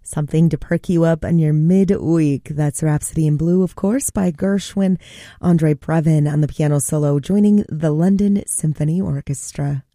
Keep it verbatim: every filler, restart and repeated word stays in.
Something to perk you up on your midweek. That's Rhapsody in Blue, of course, by Gershwin. Andre Previn on the piano solo, joining the London Symphony Orchestra.